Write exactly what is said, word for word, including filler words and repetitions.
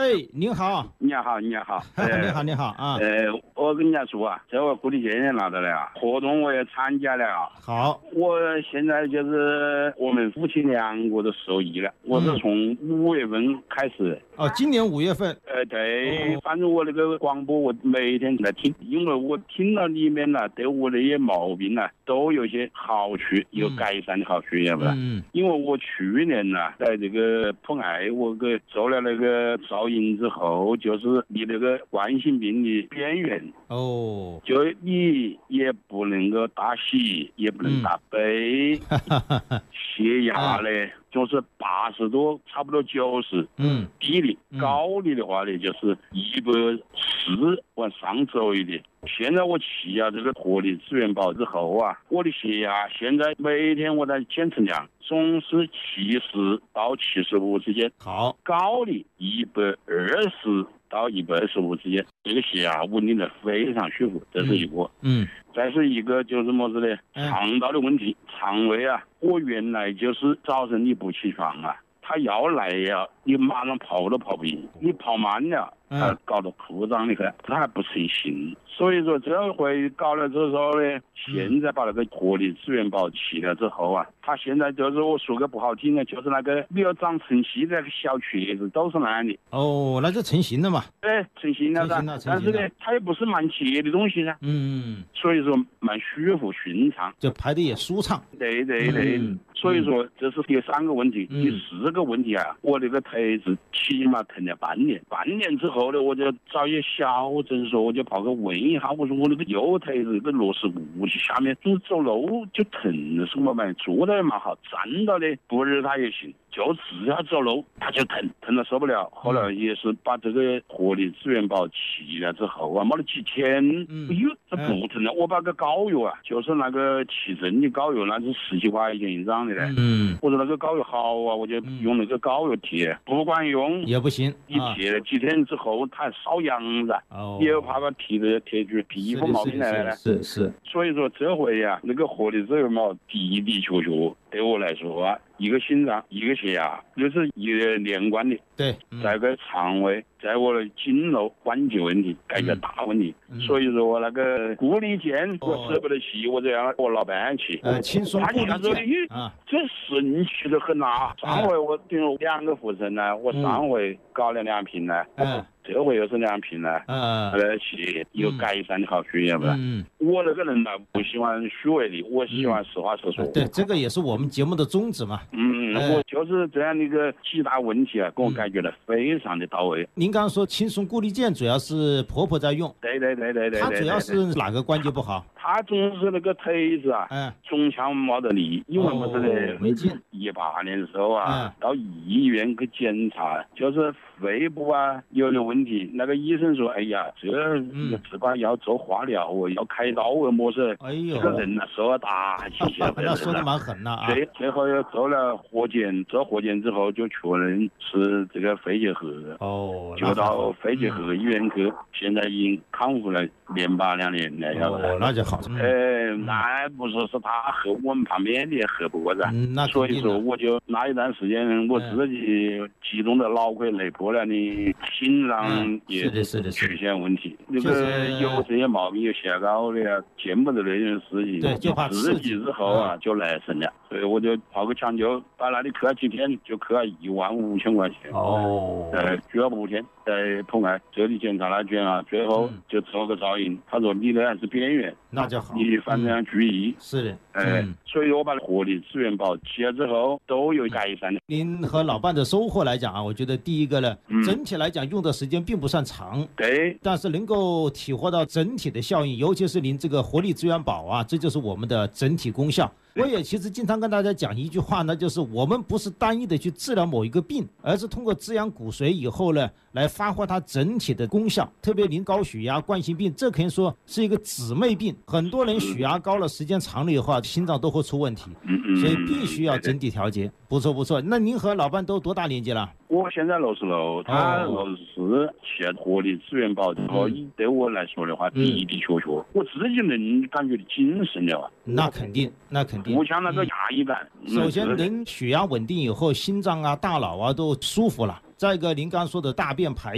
您好。 你好，你好。 呃、你好，你好啊。 呃，我跟人家说啊，这我鼓励健也拿到了啊，活动我也参加了啊。 好， 我现在就是我们夫妻两个都受益了。我是从五月份开始。 哦，今年五月份。 呃，对，哦、反正我那个广播我每天在听，因为我听了里面呢，对我那些毛病呢都有些好处，有改善的好处，要不然。嗯。因为我去年呢，在这个普爱我给做了那个造影之后，就是离那个冠心病的边缘。 哦。 就你也不能够大喜，也不能大悲。嗯、血压呢？啊就是八十多，差不多九十，嗯，低的，高的的话呢，就是一百四往上走一点。现在我骑了这个活力资源宝之后啊，我的血压现在每天我在检测量，总是七十到七十五之间， 好， 高的一百二十到一百二十五之间，这个血压稳定的非常舒服，这是一个。嗯，再是一个就是么子呢？肠道的问题，肠胃啊，我原来就是早晨你不起床啊，他要来呀，你马上跑都跑不赢，你跑慢了，他搞得裤裆里去，他还不成形。所以说这回搞了之后呢，现在把那个活力资源宝起了之后啊，他现在就是我说个不好听的，就是那个没有长成细的那个小瘸子都是那样的。 哦，那就成型了嘛。 对，成型了噻。但是呢，它也不是蛮结的东西噻。嗯。所以说蛮舒服顺畅， 就排的也舒畅。 对对对。嗯、所以说这是第三个问题，嗯、第四个问题啊，我这个腿子起码疼了半年，半年之后呢，我就找一些小诊所，我就跑个问一下，我说我那个右腿子跟螺丝武器下面就是走路就疼了，什么嘛，坐到也蛮好，站到的不是他也行，就只要走路他就疼，疼的受不了。后来也是把这个活力资源宝起了之后啊，没了几天，哎呦，这不疼了。我把个膏药啊，就是那个起针的膏药，那是十几块钱一张的嘞。嗯，我说那个膏药好啊，我就用那个膏药贴，不管用也不行。 一贴了几天之后，它还瘙痒噻。哦，也有怕把贴的贴住皮肤毛病来了。 是是。所以说这回呀、啊，那个活力资源宝的的确确对我来说啊，一个心脏，一个血压，就是一个连贯的。 对， 嗯、在个肠胃，在我的经络关节问题，解决大问题。嗯、所以说我那个固力健，我舍不得骑，我这样我老伴去。 呃，轻松固力健啊，这神奇的很啊！上回我订两个护身呢，我上回搞了两瓶呢。嗯。这回又是两瓶了，嗯，而且有改善的好处，要不然。嗯，我那个人呢，不喜欢虚伪的，我喜欢实话实说。 对，这个也是我们节目的宗旨嘛。 嗯，我就是这样的一个几大问题啊，给我解决的非常的到位。 您刚刚说轻松固力健主要是婆婆在用， 对对对对对。 她主要是哪个关节不好？ 她总是那个腿子啊，嗯，总像没得力，因为么子呢？ 没劲。 一八年的时候啊，到医院去检查，就是肺部啊有点问题，那个医生说，哎呀，这只管要做化疗，要开刀啊，么事？哎呦，这个人呐，说大气些， 那说的蛮狠了啊。 最最后又做了活检，做活检之后就确认是这个肺结核。哦，就到肺结核医院去，现在已经康复了年八两年了，要不哦，那就好。 呃，那不是是他和我们旁边的合不过噻，所以说我就那一段时间我自己激动的脑壳累破了的，心脏也出现问题，那个有这些毛病有血高的呀，见不得那件事情， 对，就怕刺激之后啊就来神了，所以我就跑个抢救，到那里去了几天就去了一万五千块钱。哦，呃，住了五天，在普爱这里检查了卷啊，最后就做个造影，他说你的还是边缘， 那就好， 你反正要注意。 是的， 哎，所以我把活力资源宝起了之后都有改善的。 您和老伴的收获来讲啊，我觉得第一个呢，整体来讲用的时间并不算长， 对， 但是能够体会到整体的效应，尤其是您这个活力资源宝啊，这就是我们的整体功效。我也其实经常跟大家讲一句话呢，就是我们不是单一的去治疗某一个病，而是通过滋养骨髓以后呢，来发挥它整体的功效。特别您高血压、冠心病，这可以说是一个姊妹病，很多人血压高了，时间长了以后，心脏都会出问题，所以必须要整体调节。不错不错，那您和老伴都多大年纪了？ 我现在六十六，他六十四，现活力资源宝之后，对我来说的话，的的确确，我自己能感觉的精神了啊。 那肯定，那肯定。 不像那个压抑感。 首先，人血压稳定以后，心脏啊、大脑啊都舒服了。再一个，您刚说的大便排